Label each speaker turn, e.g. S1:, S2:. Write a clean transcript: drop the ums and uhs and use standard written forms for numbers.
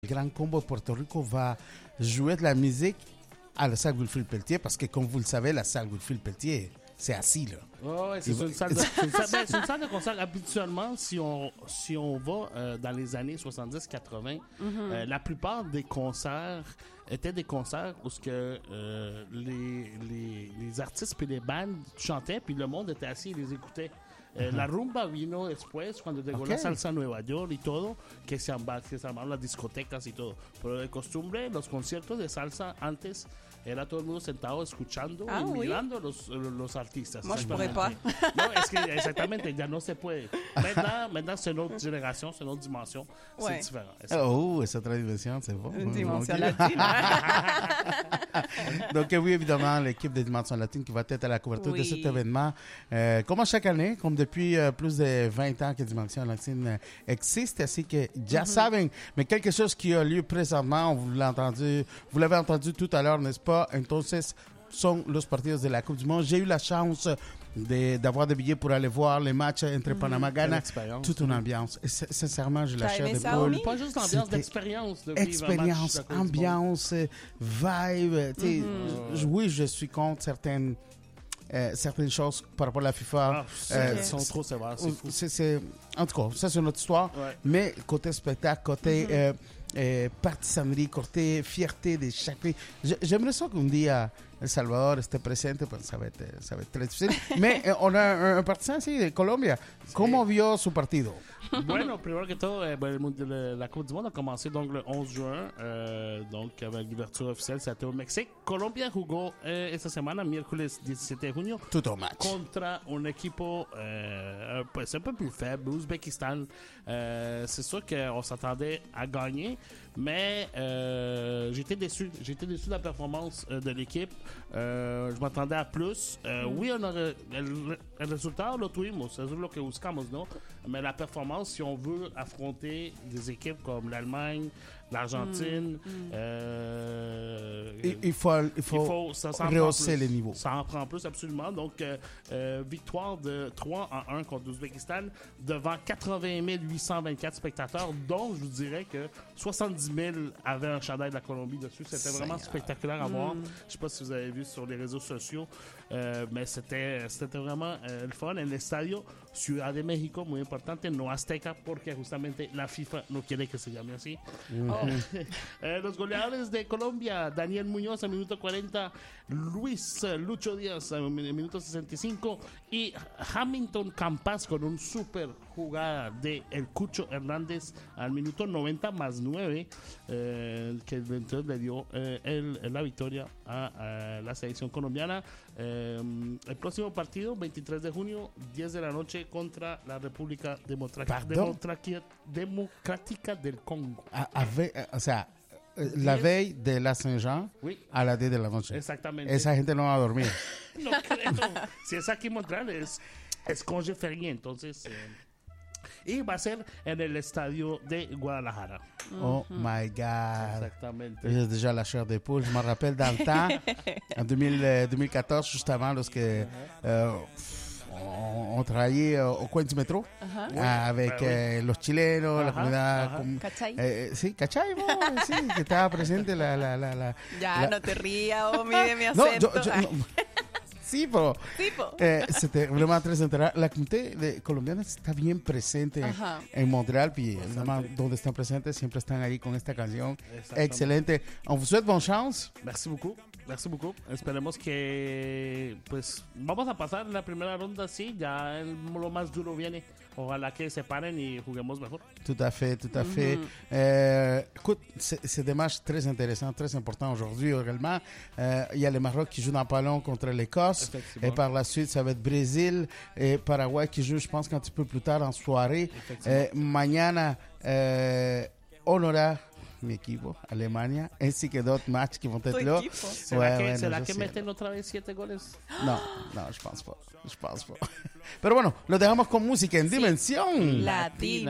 S1: Le Grand Combo de Porto Rico va jouer de la musique à la salle Wilfrid-Pelletier parce que, comme vous le savez, la salle Wilfrid-Pelletier, c'est assis, là.
S2: Ouais, c'est une salle de concert. Habituellement, si on va dans les années 70-80, la plupart des concerts étaient des concerts où les artistes puis les bandes chantaient, puis le monde était assis et les écoutait. La rumba vino después, cuando llegó la salsa a Nueva York y todo, que se armaron las discotecas y todo. Pero de costumbre, los conciertos de salsa antes era todo el mundo sentado escuchando y mirando los artistas.
S3: Moi, je pourrais pas.
S2: No, es que exactamente, ya no se puede. Maintenant c'est une autre génération, c'est une autre dimension. C'est différent.
S1: Oh, c'est autre dimension, c'est bon.
S3: Une dimension latine.
S1: Donc oui, évidemment, l'équipe de Dimension Latine qui va être à la couverture de cet événement. Comme à chaque année, comme depuis plus de 20 ans que Dimension Latine existe, ainsi que ya saben, mais quelque chose qui a lieu présentement, vous l'avez entendu tout à l'heure, n'est-ce pas? Entonces, sont los partidos de la Coupe du Monde. J'ai eu la chance d'avoir des billets pour aller voir les matchs entre Panama et Ghana. Toute une ambiance. Et sincèrement, j'ai la chair de poule.
S2: Pas juste l'ambiance, d'expérience.
S1: Expérience, ambiance, vibe. Oui, je suis contre certaines choses par rapport à la FIFA.
S2: Ils sont trop sévères, c'est fou.
S1: En tout cas, ça c'est notre histoire. Ouais. Mais côté spectacle, côté partisanerie, côté fierté de chaque pays. J'aimerais ça qu'un dia El Salvador esté presente, pues ça va être très difficile. Mais on a un partisan ici de Colombia. Sí. ¿Cómo vio su partido?
S2: Bueno, primero que todo, la Coupe du Monde a commencé donc le 11 juin, donc avec l'ouverture officielle, c'était au Mexique. Colombia jugó esta semana, miércoles 17 de junio, contra un equipo pues un peu plus faible, Ouzbékistan. C'est sûr qu'on s'attendait à gagner, mais j'étais déçu de la performance de l'équipe. Je m'attendais a plus. Oui, on aurait el resultado lo tuvimos, eso es lo que buscamos, ¿no? Mais la performance, si on veut affronter des équipes comme l'Allemagne, l'Argentine,
S1: il faut rehausser les niveaux.
S2: Ça en prend plus, absolument. Donc, victoire de 3-1 contre l'Ouzbékistan devant 80 824 spectateurs, dont je vous dirais que 70 000 avaient un chandail de la Colombie dessus. C'était vraiment spectaculaire à voir. Je ne sais pas si vous avez vu sur les réseaux sociaux, mais c'était vraiment le fun. En el estadio Ciudad de México, muy importante, no Azteca, porque justamente la FIFA no quiere que se llame así. Los goleadores de Colombia: Daniel Muñoz al minuto 40, Luis Lucho Díaz al minuto 65 y Hamilton Campas con un super jugada de El Cucho Hernández al minuto 90 más 9, que entonces le dio la victoria a la selección colombiana. El próximo partido, 23 de junio, 10 de la noche, contra la República Democrática del Congo.
S1: O sea, la veille de la Saint-Jean a la 10 de la noche.
S2: Exactamente.
S1: Esa gente no va a dormir.
S2: No creo. Si es aquí en Montreal, es congé férié, entonces... y va a ser en el estadio de Guadalajara.
S1: Oh my God.
S2: Exactamente.
S1: J'ai déjà la chair de poule. Je me rappelle dans le temps, en 2014, juste avant, lorsque on travaillait au coin du métro avec los chilenos, la comunidad.
S3: ¿Cachai?
S1: Sí, ¿cachai? Sí, que estaba presente la
S3: Ya, no te rías, Omi, de mi acento.
S1: Sí, pero c'était vraiment très intéressant. La communauté colombiana está bien presente en Montréal, y donde están presentes siempre están ahí con esta canción. Excelente. On vous souhaite bonne chance.
S2: Merci beaucoup. Merci beaucoup. Esperemos que pues vamos a pasar la primera ronda así, ya lo más duro viene. Ojalá que se paren y juguemos mejor.
S1: Tout à fait, tout à fait. Écoute, c'est des matchs très intéressants, très importants aujourd'hui réellement. Il y a le Maroc qui joue dans pas long contre l'Écosse. Et par la suite, ça va être Brésil et Paraguay qui joue, je pense, un petit peu plus tard en soirée. Mañana, on aura mi equipo, Alemania, ainsi que d'autres matchs qui vont être là.
S2: ¿Será que meten otra vez 7 goles?
S1: No, je pense pas. Pero bueno, lo dejamos con música en Dimensión
S3: Latina.